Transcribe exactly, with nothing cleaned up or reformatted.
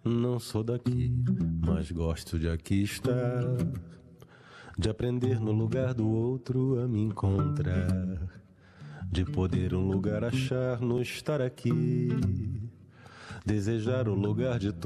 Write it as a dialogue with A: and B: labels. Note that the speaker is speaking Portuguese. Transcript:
A: Não sou daqui, mas gosto de aqui estar, de aprender no lugar do outro a me encontrar, de poder um lugar achar no estar aqui, desejar o lugar de